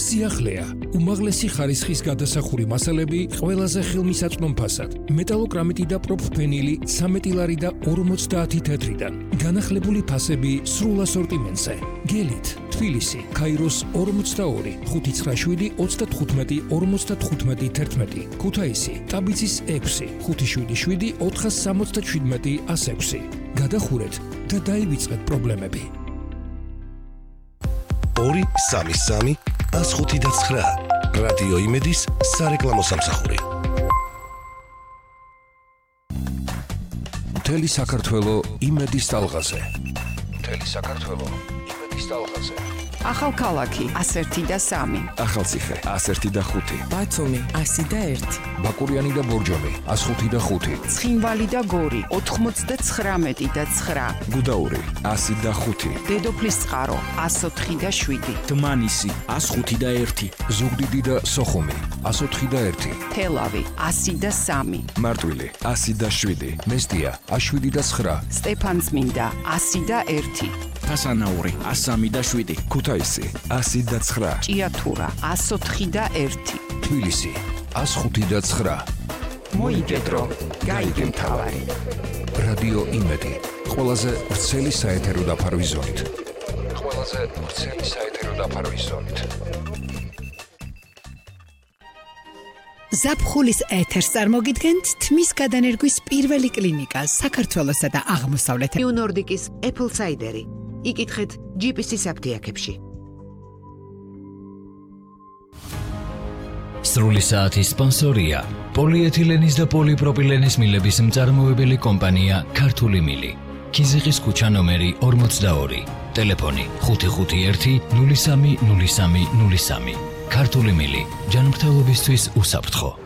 სიახლეა, უმაღლესი ხარისხის გადასახური მასალები ყველაზე ხელმისაწვდომ ფასად. მეტალოკრამიტი და პროფფენილი 13 ლარი და 50 თეთრიდან. განახლებული ფასები სრულ ასორტიმენტზე. გელით, თბილისი, ქაიროს 42, 597 35 55 11, ქუთაისი, ტაბიცის 6, 577 477 106. გადახურეთ და დაივიწყეთ პრობლემები. 233 159 რადიო იმედის სარეკლამო სამსახური. მთელი საქართველო იმედის ტალღაზე. მთელი საქართველო იმედის ტალღაზე. ახალქალაქი 101 და 3, ახალციხე 101 და 5, ბათუმი 101, ბაკურიანი და ბორჯომი 105 და 5, ცხინვალი და გორი 99 და 9, გუდაური 100 და 5, დედოფლის წყარო 104 და 7, დმანისი 105 და 1, ზუგდიდი და სოხუმი 104 და 1, თელავი 100 და 3, მარტვილი 100 და 7, მესტია 7 და 9, სტეფანწმინდა 100 და 1, ფასანაური 103 და 7, ქუთაისი 100 და 9, ჭიათურა 104 და 1, თბილისი 105 და 9. მოიგედრო, გაიგე მთავარი. რადიო იმედი, ყველაზე ვრცელი საეთერო დაფარვის ზონით. ყველაზე ვრცელი საეთერო დაფარვის ზონით. ზაფხულის ეთერს წარმოგიდგენთ თმის გადანერგვის პირველი კლინიკა საქართველოსა და აღმოსავლეთ ნიუ-ნორდიკის Apple Cider-ი. იკითხეთ GPS-ის აფთიაქებში. სრული საათის სპონსორია პოლიეთილენის და პოლიპროპილენის მილების მწარმოებელი კომპანია ქართული მილი. ქიზიყის ქუჩა ნომერი 42, ტელეფონი 551 030303. ქართული მილი, ჯანმრთელობისთვის უსაფრთხო.